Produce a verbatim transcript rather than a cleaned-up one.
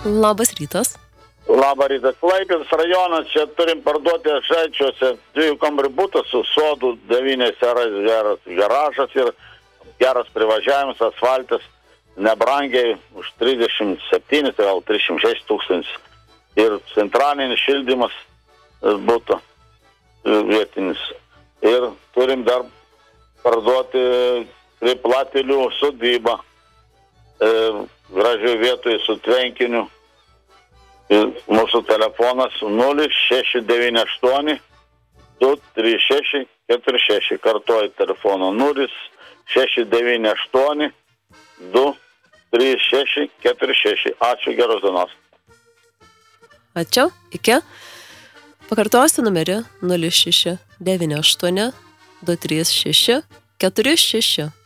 Labas rytas. Labą rytą. Klaipėdos rajonas, čia turim parduoti Šalčiuose dviejų kambarių butą su sodu, devyniais erais geras garažas ir geras privažiavimas, asfaltas, nebrangiai už trisdešimt septyni, tai gal trisdešimt šeši tūkstančius. Ir centralinis šildymas būtų vietinis. Ir turim dar parduoti prie Platelių sodybą, e, gražioj vietoje su tvenkiniu. Ir mūsų telefonas nulis šeši devyni aštuoni du trys šeši keturi šeši. Kartuoju telefoną nulis šeši devyni aštuoni du trys šeši keturi šeši. Ačiū, geros dienos. Ačiū, iki. Pakartosiu numerį nulis šeši devyni aštuoni du trys šeši keturi šeši.